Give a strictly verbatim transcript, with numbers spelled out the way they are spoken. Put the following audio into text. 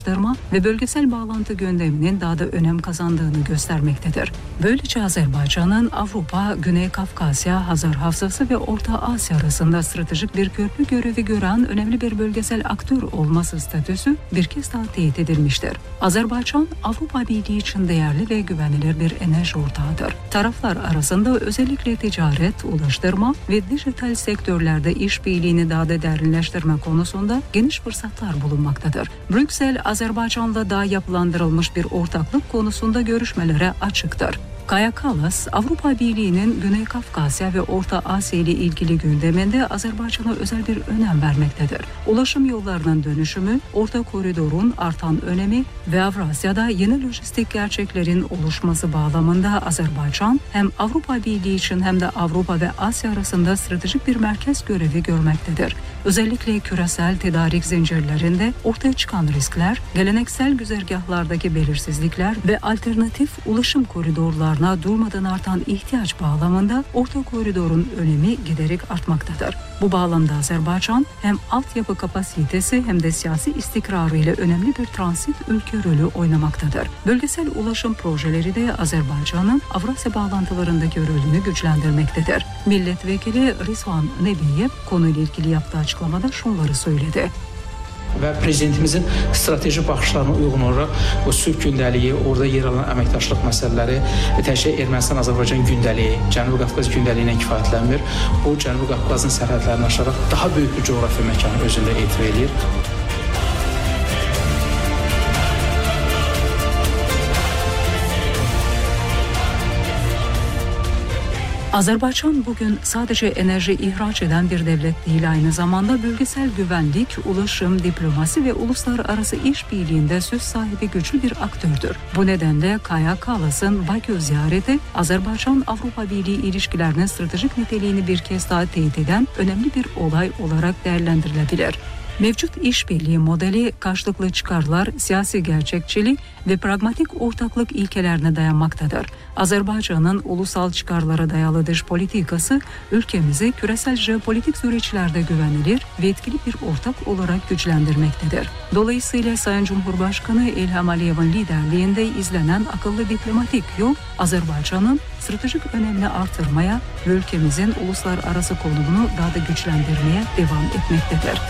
ve bölgesel bağlantı gündeminin daha da önem kazandığını göstermektedir. Böylece Azerbaycan'ın Avrupa, Güney Kafkasya, Hazar Havzası ve Orta Asya arasında stratejik bir köprü görevi gören önemli bir bölgesel aktör olması statüsü bir kez daha teyit edilmiştir. Azerbaycan, Avrupa Birliği için değerli ve güvenilir bir enerji ortağıdır. Taraflar arasında özellikle ticaret, ulaştırma ve dijital sektörlerde işbirliğini daha da derinleştirme konusunda geniş fırsatlar bulunmaktadır. Brüksel, Azerbaycan'la daha yapılandırılmış bir ortaklık konusunda görüşmelere açıktır. Kaja Kallas, Avrupa Birliği'nin Güney Kafkasya ve Orta Asya ile ilgili gündeminde Azerbaycan'a özel bir önem vermektedir. Ulaşım yollarının dönüşümü, Orta Koridor'un artan önemi ve Avrasya'da yeni lojistik gerçeklerin oluşması bağlamında Azerbaycan hem Avrupa Birliği için hem de Avrupa ve Asya arasında stratejik bir merkez görevi görmektedir. Özellikle küresel tedarik zincirlerinde ortaya çıkan riskler, geleneksel güzergahlardaki belirsizlikler ve alternatif ulaşım koridorlarına durmadan artan ihtiyaç bağlamında Orta Koridor'un önemi giderek artmaktadır. Bu bağlamda Azerbaycan hem altyapı kapasitesi hem de siyasi istikrarı ile önemli bir transit ülke rolü oynamaktadır. Bölgesel ulaşım projeleri de Azerbaycan'ın Avrasya bağlantılarındaki rolünü güçlendirmektedir. Milletvekili Rizvan Nebiyev konuyla ilgili yaptığı açıklamada şunları söyledi. Və prezidentimizin strateji baxışlarına uyğun olaraq o sülh gündəliyi, orada yer alan əməkdaşlıq məsələləri, təkcə Ermənistan-Azərbaycan gündəliyi, Cənubi Qafqaz gündəliyinə kifayətlənmir. Bu, Cənubi Qafqazın sərhədlərini aşaraq daha böyük bir coğrafi məkanı özündə etiva edir. Azerbaycan bugün sadece enerji ihraç eden bir devlet değil, aynı zamanda bölgesel güvenlik, ulaşım, diplomasi ve uluslararası işbirliğinde söz sahibi güçlü bir aktördür. Bu nedenle Kaja Kallas'ın Bakü ziyareti Azerbaycan-Avrupa Birliği ilişkilerinin stratejik niteliğini bir kez daha teyit eden önemli bir olay olarak değerlendirilebilir. Mevcut işbirliği modeli karşılıklı çıkarlar, siyasi gerçekçilik ve pragmatik ortaklık ilkelerine dayanmaktadır. Azerbaycan'ın ulusal çıkarlara dayalı dış politikası ülkemizi küresel jeopolitik süreçlerde güvenilir ve etkili bir ortak olarak güçlendirmektedir. Dolayısıyla Sayın Cumhurbaşkanı İlham Aliyev'in liderliğinde izlenen akıllı diplomatik yol Azerbaycan'ın stratejik önemini artırmaya ve ülkemizin uluslararası konumunu daha da güçlendirmeye devam etmektedir.